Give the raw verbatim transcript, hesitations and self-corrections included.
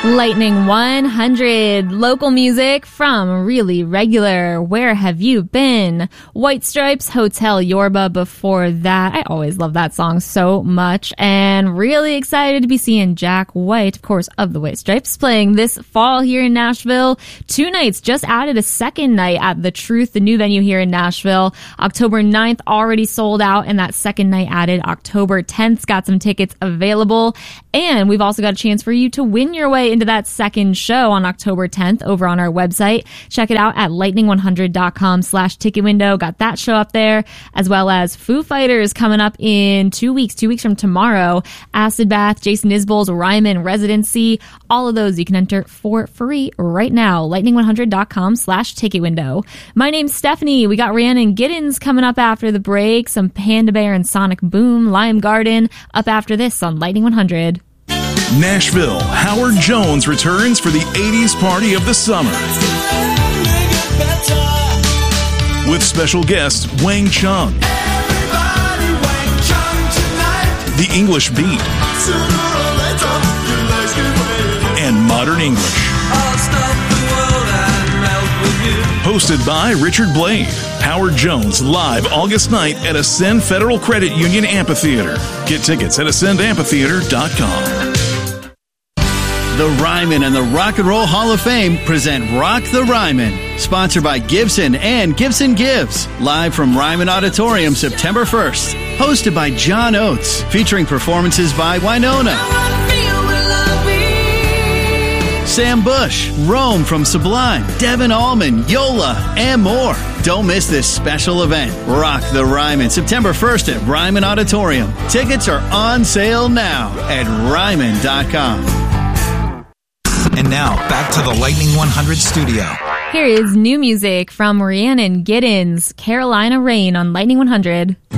Lightning one hundred, local music from Really Regular, Where Have You Been? White Stripes, Hotel Yorba before that. I always love that song so much, and really excited to be seeing Jack White, of course, of the White Stripes, playing this fall here in Nashville. Two nights, just added a second night at The Truth, the new venue here in Nashville. October ninth, already sold out, and that second night added October tenth. Got some tickets available, and we've also got a chance for you to win your way into that second show on October tenth over on our website. Check it out at lightning one hundred dot com slash ticket window. Got that show up there, as well as Foo Fighters coming up in two weeks, two weeks from tomorrow. Acid Bath, Jason Isbell's Ryman residency. All of those you can enter for free right now. lightning one hundred dot com slash ticket window. My name's Stephanie. We got Rhiannon Giddens coming up after the break. Some Panda Bear and Sonic Boom, Lime Garden up after this on Lightning one hundred. Nashville, Howard Jones returns for the eighties party of the summer. With special guest Wang Chung. The English Beat. And Modern English. Hosted by Richard Blade. Howard Jones live August ninth at Ascend Federal Credit Union Amphitheater. Get tickets at ascend amphitheater dot com. The Ryman and the Rock and Roll Hall of Fame present Rock the Ryman, sponsored by Gibson and Gibson Gives, live from Ryman Auditorium September first. Hosted by John Oates, featuring performances by Winona, Sam Bush, Rome from Sublime, Devin Allman, Yola, and more. Don't miss this special event. Rock the Ryman, September first at Ryman Auditorium. Tickets are on sale now at ryman dot com. And now, back to the Lightning one hundred studio. Here is new music from Rhiannon Giddens, Carolina Rain on Lightning one hundred.